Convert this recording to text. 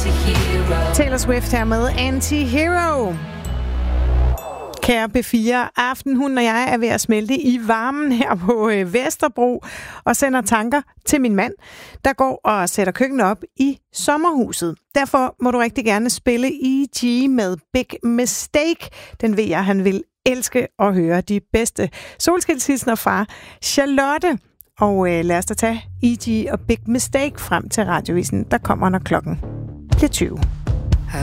Taylor Swift her med Anti-Hero. Kære B4, Aftenhunden og jeg er ved at smelte i varmen her på Vesterbro og sender tanker til min mand, der går og sætter køkkenet op i sommerhuset. Derfor må du rigtig gerne spille E.G. med Big Mistake. Den ved jeg, han vil elske at høre de bedste solskilshilsner fra Charlotte. Og lad os da tage E.G. og Big Mistake frem til radiovisen, der kommer, når klokken bliver 20.